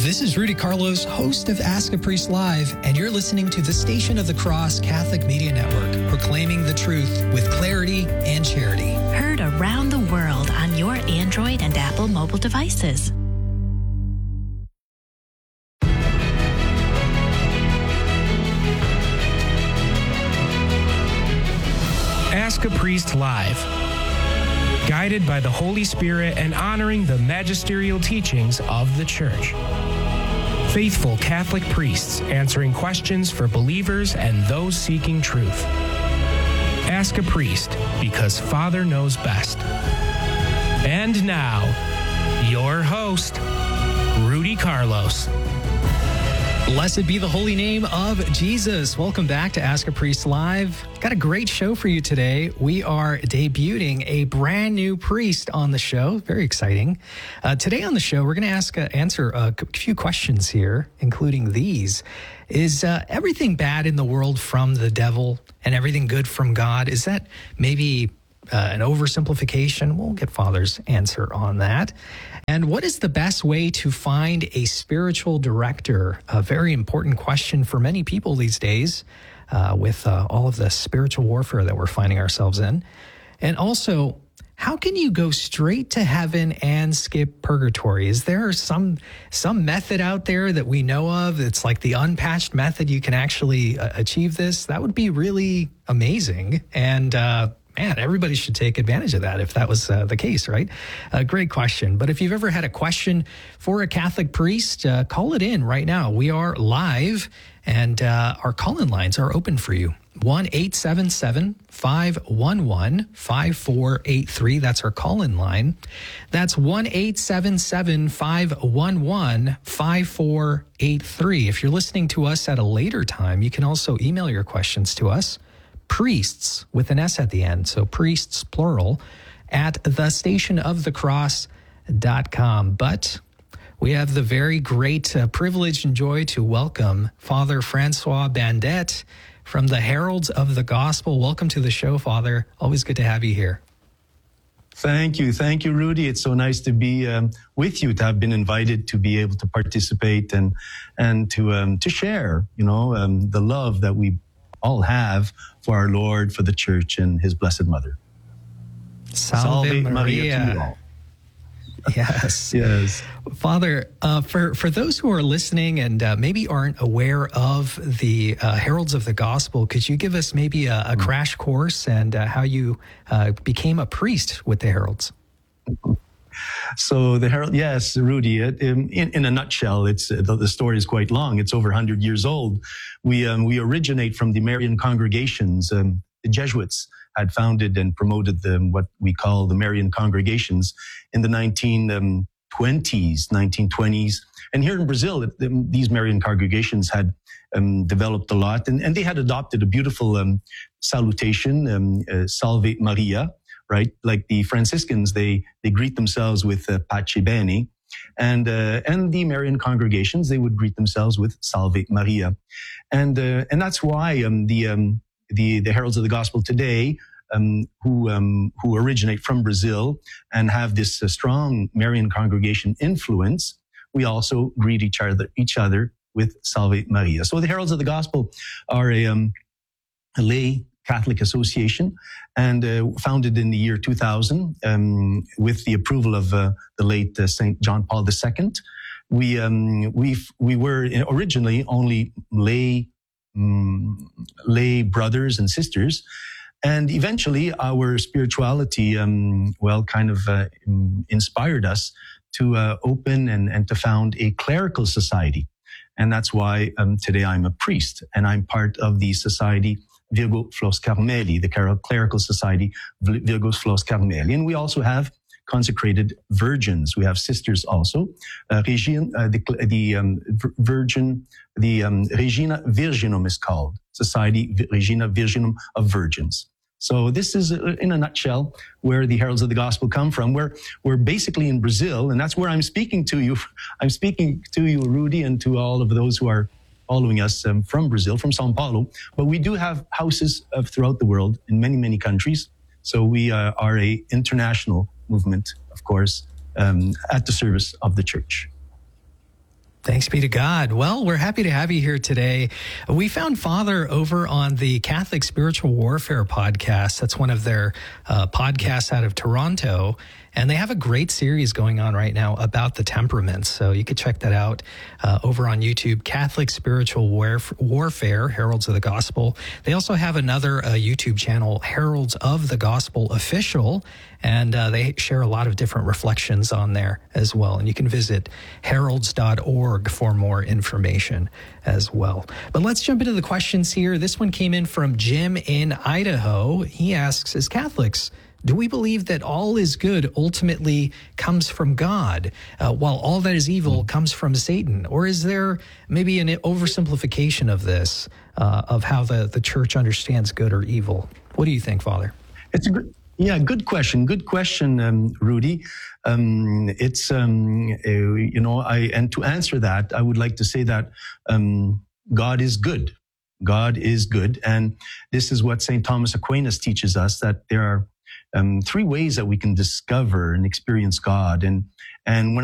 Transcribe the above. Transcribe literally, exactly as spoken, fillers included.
This is Rudy Carlos, host of Ask a Priest Live, and you're listening to the Station of the Cross Catholic Media Network, proclaiming the truth with clarity and charity. Heard around the world on your Android and Apple mobile devices. Ask a Priest Live. Guided by the Holy Spirit and honoring the magisterial teachings of the Church. Faithful Catholic priests answering questions for believers and those seeking truth. Ask a Priest, because Father knows best. And now, your host, Rudy Carlos. Blessed be the holy name of Jesus. Welcome back to Ask a Priest Live. Got a great show for you today. We are debuting a brand new priest on the show. Very exciting. Uh, today on the show, we're going to ask, uh, answer a few questions here, including these. Is uh, everything bad in the world from the devil and everything good from God? Is that maybe uh, an oversimplification? We'll get Father's answer on that. And what is the best way to find a spiritual director? A very important question for many people these days uh, with uh, all of the spiritual warfare that we're finding ourselves in. And also, how can you go straight to heaven and skip purgatory? Is there some some method out there that we know of? It's like the unpatched method. You can actually uh, achieve this. That would be really amazing. And uh Man, everybody should take advantage of that if that was uh, the case, right? A uh, great question. But if you've ever had a question for a Catholic priest, uh, call it in right now. We are live, and uh, our call-in lines are open for you. one eight seven seven, five one one, five four eight three. That's our call-in line. That's one eight seven seven, five one one, five four eight three. If you're listening to us at a later time, you can also email your questions to us. Priests with an S at the end, so priests plural, at the station of the cross dot com. But we have the very great uh, privilege and joy to welcome Father Francois Bandet from the Heralds of the Gospel. Welcome to the show, Father. Always good to have you here. Thank you. Thank you, Rudy. It's so nice to be um, with you, to have been invited to be able to participate and and to um, to share, you know, um, the love that we all have for our Lord, for the Church, and His Blessed Mother. Salve, Salve Maria. Maria to you all. Yes. Yes. Father, uh, for, for those who are listening and uh, maybe aren't aware of the uh, Heralds of the Gospel, could you give us maybe a, a crash course and uh, how you uh, became a priest with the Heralds? So the Herald, yes, Rudy, in, in a nutshell, it's the, the story is quite long. It's over one hundred years old. We um, we originate from the Marian congregations. Um, the Jesuits had founded and promoted the, what we call the Marian congregations in the nineteen twenties, nineteen twenties. And here in Brazil, it, the, these Marian congregations had um, developed a lot, and, and they had adopted a beautiful um, salutation, um, uh, Salve Maria. Right, like the Franciscans, they they greet themselves with uh, Pace Bene, and uh, and the Marian congregations, they would greet themselves with Salve Maria, and uh, and that's why um, the um, the the Heralds of the Gospel today, um, who um, who originate from Brazil and have this uh, strong Marian congregation influence, we also greet each other each other with Salve Maria. So the Heralds of the Gospel are a, um, a lay Catholic association, and uh, founded in the year two thousand um, with the approval of uh, the late uh, Saint John Paul the Second. We um, we we were originally only lay um, lay brothers and sisters, and eventually our spirituality um, well kind of uh, inspired us to uh, open and, and to found a clerical society, and that's why um, today I'm a priest and I'm part of the society Virgo Flos Carmeli, the clerical society Virgo Flos Carmeli. And we also have consecrated virgins. We have sisters also. Uh, Regine, uh, the, the um, Virgin, the um, Regina Virginum is called, Society Regina Virginum of Virgins. So this is, uh, in a nutshell, where the Heralds of the Gospel come from. We're, we're basically in Brazil, and that's where I'm speaking to you. I'm speaking to you, Rudy, and to all of those who are following us um, from Brazil, from São Paulo. But we do have houses uh, throughout the world in many, many countries. So we uh, are a international movement, of course, um, at the service of the Church. Thanks be to God. Well, we're happy to have you here today. We found Father over on the Catholic Spiritual Warfare podcast. That's one of their uh, podcasts out of Toronto. And they have a great series going on right now about the temperaments. So you could check that out uh, over on YouTube, Catholic Spiritual Warf- Warfare, Heralds of the Gospel. They also have another uh, YouTube channel, Heralds of the Gospel Official. And uh, they share a lot of different reflections on there as well. And you can visit heralds dot org for more information as well. But let's jump into the questions here. This one came in from Jim in Idaho. He asks, as Catholics, do we believe that all is good ultimately comes from God, uh, while all that is evil comes from Satan? Or is there maybe an oversimplification of this, uh, of how the, the church understands good or evil? What do you think, Father? It's a good, yeah, good question. Good question, um, Rudy. Um, it's, um, uh, you know, I, and to answer that, I would like to say that um, God is good. God is good. And this is what Saint Thomas Aquinas teaches us, that there are Um, three ways that we can discover and experience God. And, and when